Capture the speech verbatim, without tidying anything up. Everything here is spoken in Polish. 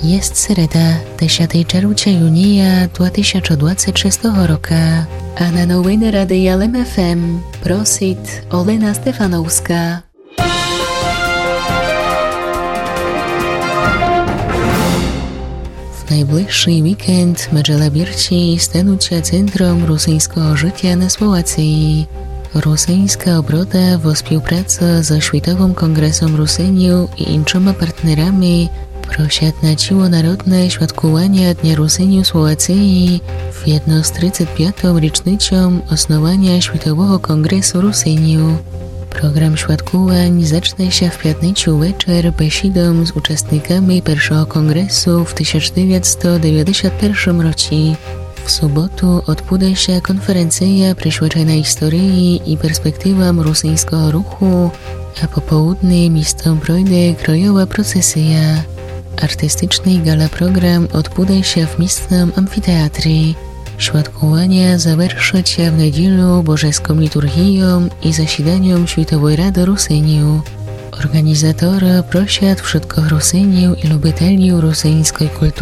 Jest sreda, desátej červca junia dvetisícdvadsaťšesť roka a na noviny Rady L M F M prosit Olena Stefanovská. W najbliższy weekend Medżela Birci stanąć się centrum rosyjskiego życia na Słowacji. Rosyjska obroda w współpracy ze Światowym Kongresem Rusyniów i innymi partnerami prosiat na ciło narodne świadkowania Dnia Rusyniów Słowacji w jedno z trzydziestą piątą rocznicą osnowania Światowego Kongresu Rusyniów. Program świadkowań zacznie się w piątnicę wieczór besidą z uczestnikami pierwszego kongresu w tysiąc dziewięćset dziewięćdziesiątym pierwszym roku. W sobotu odbędzie się konferencja przyświecona historii i perspektywom rosyjskiego ruchu, a po południu miejscem projdzie krojowa procesja. Artystyczny gala program odbędzie się w miejscowym amfiteatrze. Świadkowania zaвершą się w niedzielę bożeską liturgią i zasiedaniem Światowej Rady Rusyniów. Organizatorzy prosiat wszystkich Rusyniów i lubicieli rosyjskiej kultury